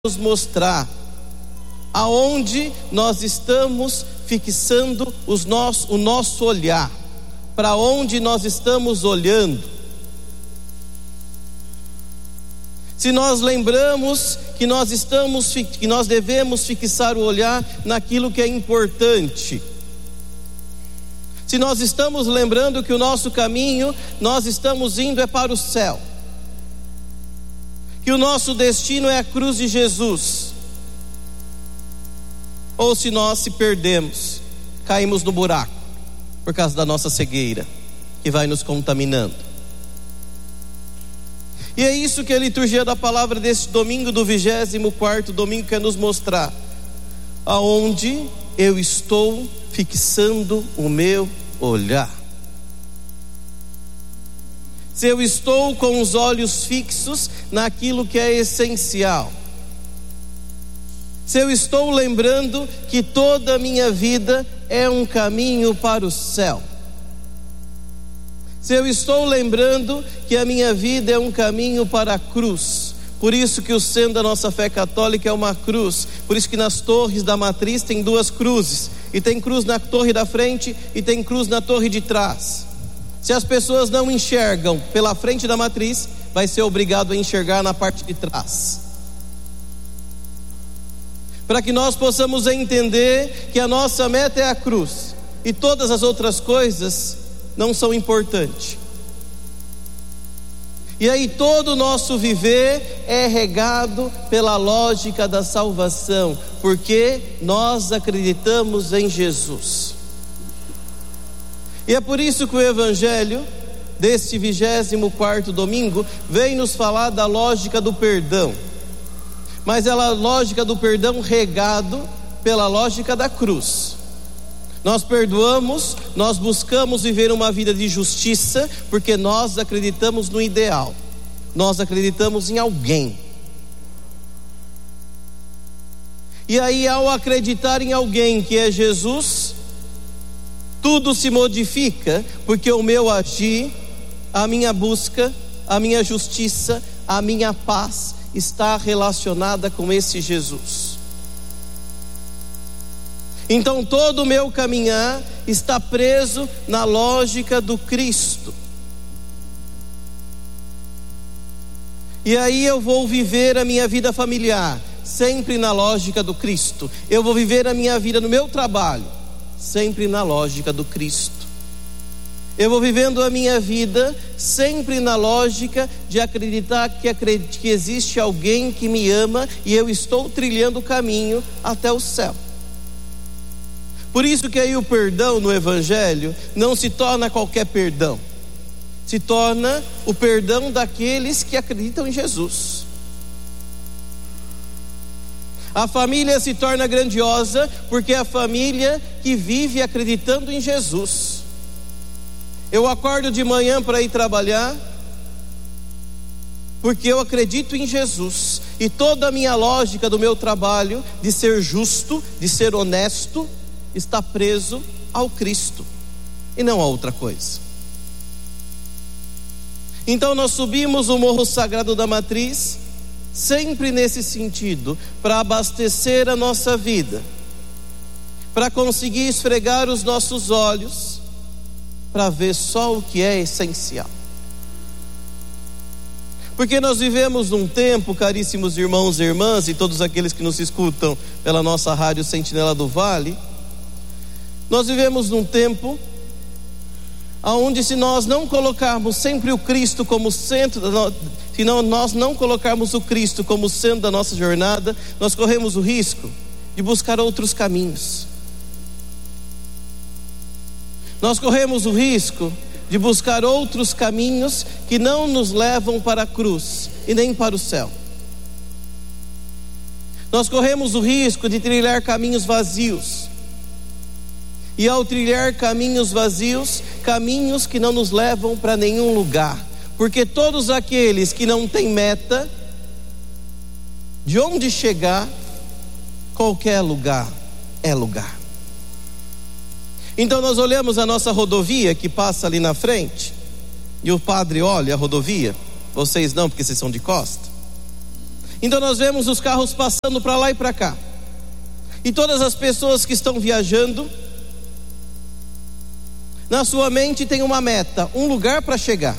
nos mostrar aonde nós estamos fixando o nosso olhar, para onde nós estamos olhando. Se nós lembramos que nós devemos fixar o olhar naquilo que é importante, se nós estamos lembrando que o nosso caminho, nós estamos indo para o céu, que o nosso destino é a cruz de Jesus, ou se nós se perdemos, caímos no buraco por causa da nossa cegueira, que vai nos contaminando. E é isso que a liturgia da palavra deste domingo, do 24º domingo, quer nos mostrar: aonde eu estou fixando o meu olhar. Se eu estou com os olhos fixos naquilo que é essencial, se eu estou lembrando que toda a minha vida é um caminho para o céu, se eu estou lembrando que a minha vida é um caminho para a cruz. Por isso que o centro da nossa fé católica é uma cruz. Por isso que nas torres da matriz tem duas cruzes, e tem cruz na torre da frente e tem cruz na torre de trás. Se as pessoas não enxergam pela frente da matriz, vai ser obrigado a enxergar na parte de trás, para que nós possamos entender que a nossa meta é a cruz, e todas as outras coisas não são importantes. E aí todo o nosso viver é regado pela lógica da salvação, porque nós acreditamos em Jesus. E é por isso que o evangelho deste 24º domingo vem nos falar da lógica do perdão, mas ela é a lógica do perdão regado pela lógica da cruz. Nós perdoamos, nós buscamos viver uma vida de justiça, porque nós acreditamos no ideal, nós acreditamos em alguém. E aí, ao acreditar em alguém que é Jesus, tudo se modifica, porque o meu agir, a minha busca, a minha justiça, a minha paz está relacionada com esse Jesus. Então todo o meu caminhar está preso na lógica do Cristo. E aí eu vou viver a minha vida familiar sempre na lógica do Cristo. Eu vou viver a minha vida no meu trabalho sempre na lógica do Cristo. Eu vou vivendo a minha vida sempre na lógica de acreditar que existe alguém que me ama, e eu estou trilhando o caminho até o céu. Por isso que aí o perdão no evangelho não se torna qualquer perdão, se torna o perdão daqueles que acreditam em Jesus. A família se torna grandiosa porque é a família que vive acreditando em Jesus. Eu acordo de manhã para ir trabalhar porque eu acredito em Jesus, e toda a minha lógica do meu trabalho de ser justo, de ser honesto, está preso ao Cristo e não a outra coisa. Então nós subimos o Morro Sagrado da Matriz sempre nesse sentido, para abastecer a nossa vida, para conseguir esfregar os nossos olhos, para ver só o que é essencial. Porque nós vivemos num tempo, caríssimos irmãos e irmãs, e todos aqueles que nos escutam pela nossa rádio Sentinela do Vale, nós vivemos num tempo onde, se nós não colocarmos sempre o Cristo como centro, se nós não colocarmos o Cristo como centro da nossa jornada, nós corremos o risco de buscar outros caminhos. Nós corremos o risco de buscar outros caminhos que não nos levam para a cruz e nem para o céu. Nós corremos o risco de trilhar caminhos vazios. E ao trilhar caminhos vazios, caminhos que não nos levam para nenhum lugar, porque todos aqueles que não têm meta de onde chegar, qualquer lugar é lugar. Então nós olhamos a nossa rodovia que passa ali na frente, e o padre olha a rodovia, vocês não, porque vocês são de costa, Então nós vemos os carros passando para lá e para cá. E todas as pessoas que estão viajando, na sua mente tem uma meta, um lugar para chegar.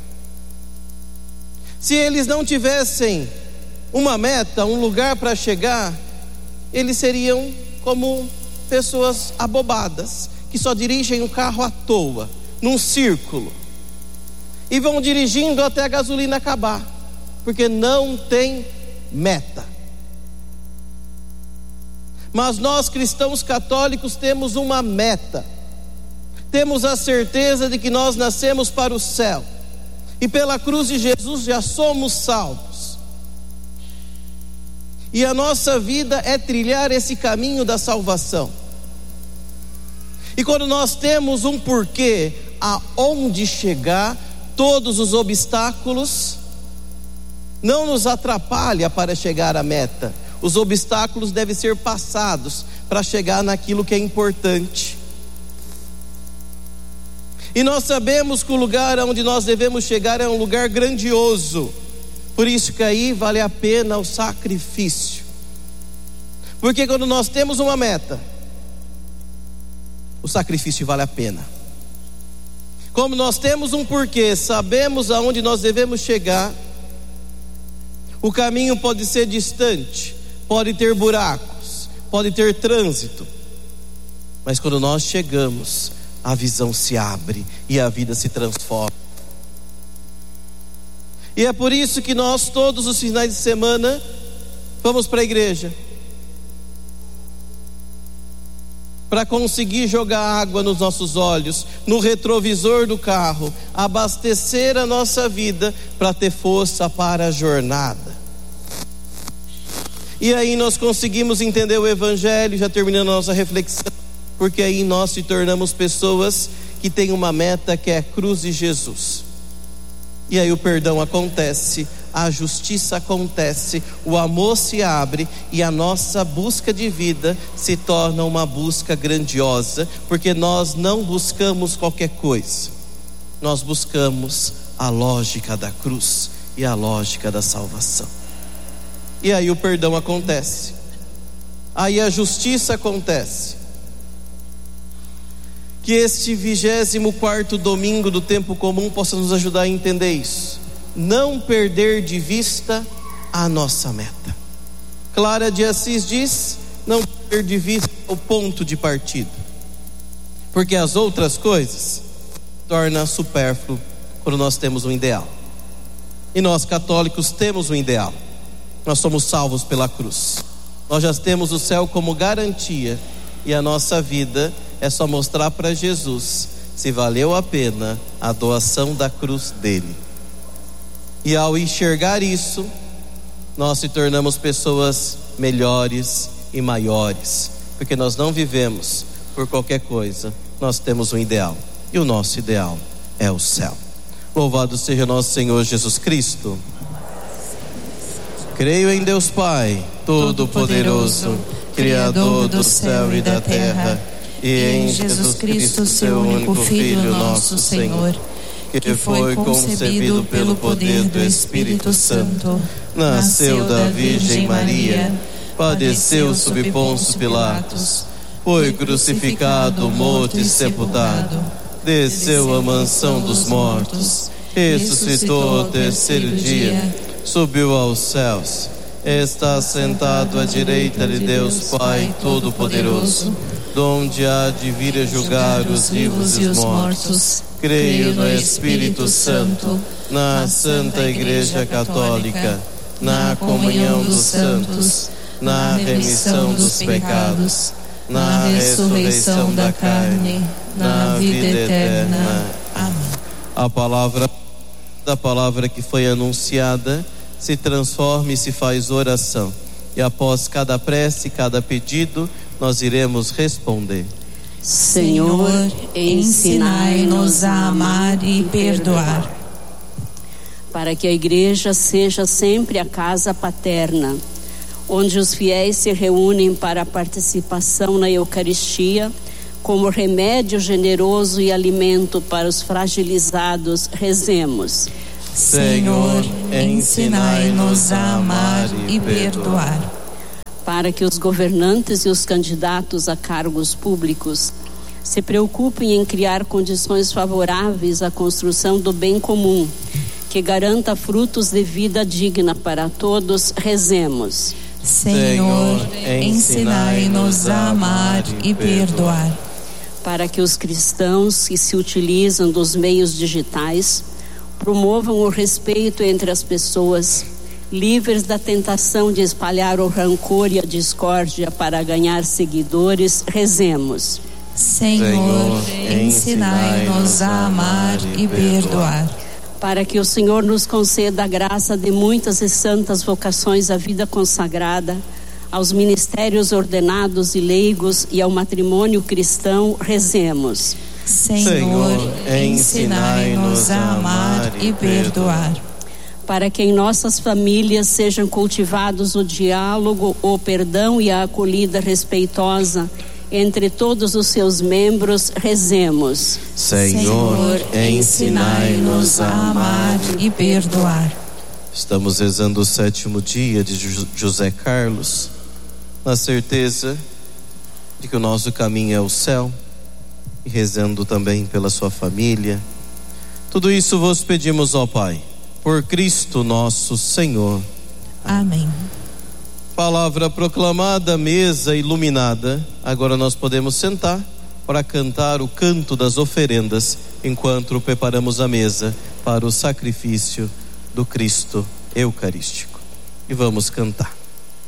Se eles não tivessem uma meta, um lugar para chegar, eles seriam como pessoas abobadas, que só dirigem o carro à toa, num círculo, e vão dirigindo até a gasolina acabar, porque não tem meta. Mas nós cristãos católicos temos uma meta, temos a certeza de que nós nascemos para o céu, e pela cruz de Jesus já somos salvos, e a nossa vida é trilhar esse caminho da salvação. E quando nós temos um porquê aonde chegar, todos os obstáculos não nos atrapalham para chegar à meta. Os obstáculos devem ser passados para chegar naquilo que é importante. E nós sabemos que o lugar onde nós devemos chegar é um lugar grandioso. Por isso que aí vale a pena o sacrifício. Porque quando nós temos uma meta, o sacrifício vale a pena. Como nós temos um porquê, sabemos aonde nós devemos chegar, o caminho pode ser distante, pode ter buracos, pode ter trânsito, mas quando nós chegamos, a visão se abre e a vida se transforma. E é por isso que nós todos os finais de semana vamos para a igreja, para conseguir jogar água nos nossos olhos, no retrovisor do carro, abastecer a nossa vida para ter força para a jornada. E aí nós conseguimos entender o Evangelho, já terminando a nossa reflexão, porque aí nós se tornamos pessoas que têm uma meta, que é a cruz de Jesus. E aí o perdão acontece, a justiça acontece, o amor se abre e a nossa busca de vida se torna uma busca grandiosa, porque nós não buscamos qualquer coisa, nós buscamos a lógica da cruz e a lógica da salvação. E aí o perdão acontece, aí a justiça acontece. Que este 24º domingo do tempo comum possa nos ajudar a entender isso. Não perder de vista a nossa meta. Clara de Assis diz: não perder de vista o ponto de partida, porque as outras coisas tornam supérfluo quando nós temos um ideal. E nós católicos temos um ideal. Nós somos salvos pela cruz. Nós já temos o céu como garantia, e a nossa vida é só mostrar para Jesus se valeu a pena a doação da cruz dele. E ao enxergar isso, nós se tornamos pessoas melhores e maiores, porque nós não vivemos por qualquer coisa, nós temos um ideal, e o nosso ideal é o céu. Louvado seja nosso Senhor Jesus Cristo. Creio em Deus Pai Todo-Poderoso, Criador do céu e da terra, e em Jesus Cristo, seu único Filho, nosso Senhor, que foi concebido pelo poder do Espírito Santo, nasceu da Virgem Maria, padeceu sob Pôncio Pilatos, foi crucificado, morto e sepultado, desceu à mansão dos mortos, ressuscitou ao terceiro dia, subiu aos céus, está sentado à direita de Deus Pai Todo-Poderoso, donde há de vir a julgar os vivos e os mortos. Creio no Espírito Santo, na Santa Igreja Católica, na comunhão dos santos, na remissão dos pecados, na ressurreição da carne, na vida eterna. Amém. A palavra que foi anunciada se transforma e se faz oração, e após cada prece, cada pedido, nós iremos responder. Senhor, ensinai-nos a amar e perdoar. Para que a igreja seja sempre a casa paterna, onde os fiéis se reúnem para a participação na Eucaristia, como remédio generoso e alimento para os fragilizados, rezemos. Senhor, ensinai-nos a amar e perdoar. Para que os governantes e os candidatos a cargos públicos se preocupem em criar condições favoráveis à construção do bem comum, que garanta frutos de vida digna para todos, rezemos. Senhor, ensinai-nos a amar e perdoar. Para que os cristãos que se utilizam dos meios digitais promovam o respeito entre as pessoas, livres da tentação de espalhar o rancor e a discórdia para ganhar seguidores, rezemos. Senhor, ensinai-nos a amar e perdoar. Para que o Senhor nos conceda a graça de muitas e santas vocações à vida consagrada, aos ministérios ordenados e leigos e ao matrimônio cristão, rezemos. Senhor, ensinai-nos a amar e perdoar. Para que em nossas famílias sejam cultivados o diálogo, o perdão e a acolhida respeitosa entre todos os seus membros, rezemos. Senhor, ensinai-nos a amar e perdoar. Estamos rezando o 7º dia de José Carlos, na certeza de que o nosso caminho é o céu, e rezando também pela sua família. Tudo isso vos pedimos, ó Pai, por Cristo nosso Senhor. Amém. Palavra proclamada, mesa iluminada. Agora nós podemos sentar para cantar o canto das oferendas, enquanto preparamos a mesa para o sacrifício do Cristo Eucarístico. E vamos cantar.